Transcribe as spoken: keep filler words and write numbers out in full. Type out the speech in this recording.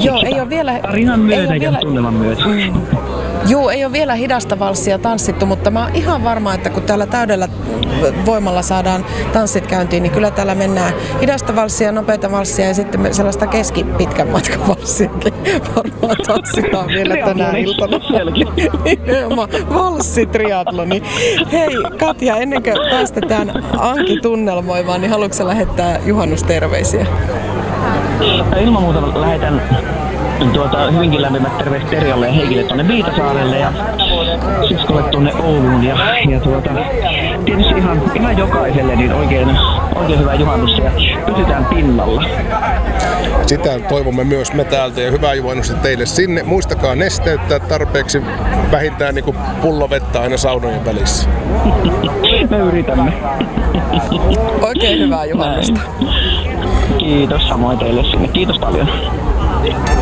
Joo, ei ole vielä... Tarinan myötä ja vielä, tunnelman myötä. Mm. Joo, ei ole vielä hidasta valssia tanssittu, mutta mä oon ihan varma, että kun täällä täydellä voimalla saadaan tanssit käyntiin, niin kyllä täällä mennään hidasta valssia, nopeita valssia ja sitten sellaista keskipitkän matkan valssiakin varmaan tanssitaan vielä tänä iltana. Nimenomaan valssitriatloni. Hei Katja, ennen kuin päästetään Anki tunnelmoimaan, niin haluatko sä lähettää juhannusterveisiä? Ilman muuta lähetän tuota, hyvinkin lämpimät terveiset Terjalle ja Heikille tuonne Viitasaarelle ja siskolle tuonne Ouluun ja, ja tuota, tietysti ihan, ihan jokaiselle niin oikein, oikein hyvää juhannusta ja pysytään pinnalla. Sitä toivomme myös me täältä ja hyvää juhannusta teille sinne. Muistakaa nesteyttää tarpeeksi vähintään niin kuin pullovettä aina saunojen välissä. Me yritämme. Oikein hyvää juhannusta. Kiitos samoin teille sinne. Kiitos paljon.